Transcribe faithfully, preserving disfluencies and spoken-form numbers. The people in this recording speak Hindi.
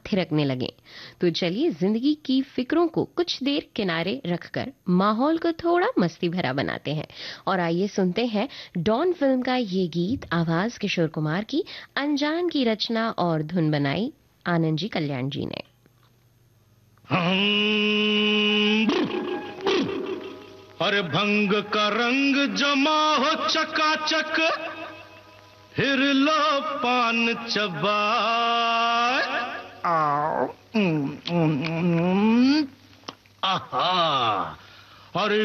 थिरकने लगे। तो चलिए जिंदगी की फिक्रों को कुछ देर किनारे रखकर माहौल को थोड़ा मस्ती भरा बनाते हैं और आइए सुनते हैं डॉन फिल्म का ये गीत। आवाज किशोर कुमार की, अनजान की रचना और धुन बनाई आनंद जी कल्याण जी ने। अरे भंग का रंग जमा हो चकाचक, फिर लो पान चबाए। आहा, अरे